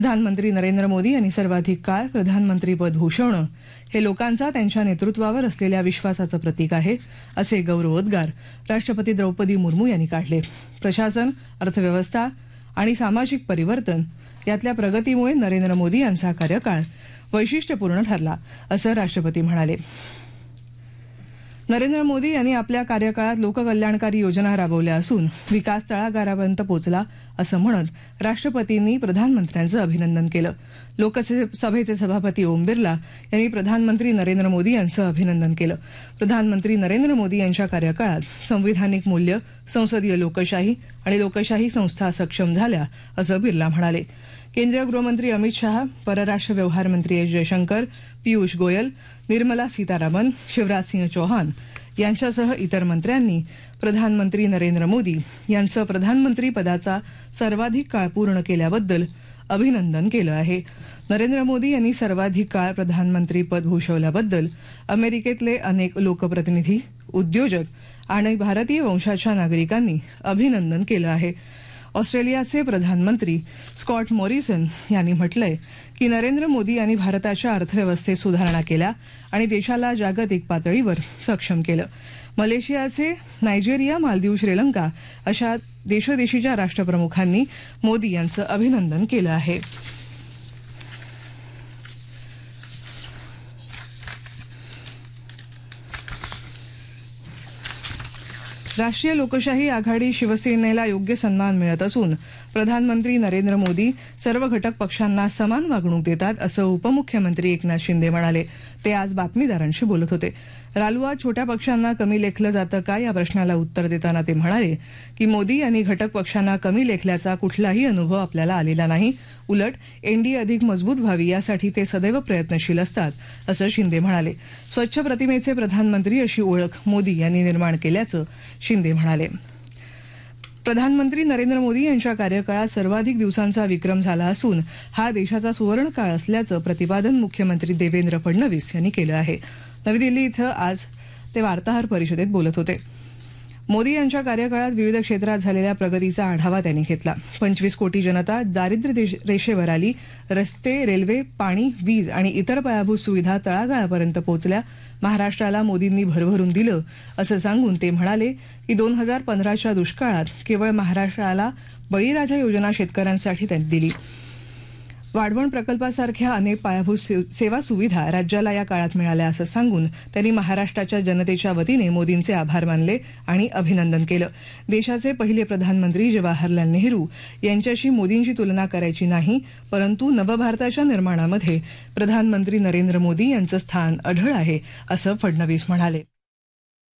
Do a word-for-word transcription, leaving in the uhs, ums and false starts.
प्रधानमंत्री नरेंद्र मोदी यांनी सर्वाधिक काळ प्रधानमंत्रीपद भूषवणं हे लोकांचा त्यांच्या नेतृत्वावर असलेल्या विश्वासाचं प्रतीक आहे, असे गौरवोद्गार राष्ट्रपती द्रौपदी मुर्मू यांनी काढले. प्रशासन, अर्थव्यवस्था आणि सामाजिक परिवर्तन यातल्या प्रगतीमुळे नरेंद्र मोदी यांचा कार्यकाळ वैशिष्ट्यपूर्ण ठरला, असं राष्ट्रपती म्हणाले. नरेंद्र मोदी यांनी आपल्या कार्यकाळात लोककल्याणकारी योजना राबवल्या असून विकास तळागाळापर्यंत पोहोचला, असं म्हणत राष्ट्रपतींनी प्रधानमंत्र्यांचं अभिनंदन केलं. लोकसभेचे सभापती ओम बिर्ला यांनी प्रधानमंत्री नरेंद्र मोदी यांचं अभिनंदन केलं. प्रधानमंत्री नरेंद्र मोदी यांच्या कार्यकाळात संविधानिक मूल्य, संसदीय लोकशाही आणि लोकशाही संस्था सक्षम झाल्या, असं बिर्ला म्हणाले. केंद्रीय गृहमंत्री अमित शहा, परराष्ट्र व्यवहार मंत्री एस जयशंकर, पियुष गोयल, निर्मला सीतारामन, शिवराज सिंह चौहान यांच्यासह इतर मंत्र्यांनी प्रधानमंत्री नरेंद्र मोदी यांचं प्रधानमंत्री पदाचा सर्वाधिक काळ पूर्ण केल्याबद्दल अभिनंदन केलं आहे. नरेंद्र मोदी यांनी सर्वाधिक काळ प्रधानमंत्री पद भूषवल्याबद्दल अमेरिकेतले अनेक लोकप्रतिनिधी, उद्योजक आणि भारतीय वंशाच्या नागरिकांनी अभिनंदन केलं आहे. ऑस्ट्रेलियाचे प्रधानमंत्री स्कॉट मॉरिसन यांनी म्हटलंय की नरेंद्र मोदी यांनी भारताच्या अर्थव्यवस्थेत सुधारणा केल्या आणि देशाला जागतिक पातळीवर सक्षम केलं. मलेशियाचे, नायजेरिया, मालदीव, श्रीलंका अशा देशोदेशीच्या राष्ट्रप्रमुखांनी मोदी यांचं अभिनंदन केलं आहे. राष्ट्रीय लोकशाही आघाडी शिवसेनेला योग्य सन्मान मिळत असून प्रधानमंत्री नरेंद्र मोदी सर्व घटक पक्षांना समान वागणूक देतात, असं उपमुख्यमंत्री एकनाथ शिंदे म्हणाले. ते आज बातमीदारांशी बोलत होते. रालोआ छोट्या पक्षांना कमी लेखलं जातं का, या प्रश्नाला उत्तर देताना ते म्हणाले की मोदी यांनी घटक पक्षांना कमी लेखल्याचा कुठलाही अनुभव आपल्याला आलेला नाही. उलट एनडीए अधिक मजबूत व्हावी यासाठी ते सदैव प्रयत्नशील असतात, असं शिंदे म्हणाले. स्वच्छ प्रतिमेचे प्रधानमंत्री अशी ओळख मोदी यांनी निर्माण केल्याचं शिंदे म्हणाले. प्रधानमंत्री नरेंद्र मोदी यांच्या कार्यकाळात सर्वाधिक दिवसांचा विक्रम झाला असून हा देशाचा सुवर्ण काळ असल्याचं प्रतिपादन मुख्यमंत्री देवेंद्र फडणवीस यांनी केलं आहे. नवी दिल्ली इथं आज ते वार्ताहर परिषदेत बोलत होते. मोदी यांच्या कार्यकाळात विविध क्षेत्रात झालेल्या प्रगतीचा आढावा त्यांनी घेतला. पंचवीस कोटी जनता दारिद्र्य रेषेवर आली. रस्ते, रेल्वे, पाणी, वीज आणि इतर पायाभूत सुविधा तळागाळापर्यंत पोहोचल्या. महाराष्ट्राला मोदींनी भरभरून दिलं, असं सांगून ते म्हणाले की दोन हजार पंधराच्या दुष्काळात केवळ महाराष्ट्राला बळीराजा योजना शेतकऱ्यांसाठी त्यांनी दिली. वाढवण प्रकल्पासारख्या अनेक पायाभूत सेवा सुविधा राज्याला या काळात मिळाल्या, असं सांगून त्यांनी महाराष्ट्राच्या जनतेच्या वतीने मोदींचे आभार मानले आणि अभिनंदन केलं. देशाचे पहिले प्रधानमंत्री जवाहरलाल नेहरू यांच्याशी मोदींची तुलना करायची नाही, परंतु नवभारताच्या निर्माणामध्ये प्रधानमंत्री नरेंद्र मोदी यांचं स्थान अढळ आहे, असं फडणवीस म्हणाले.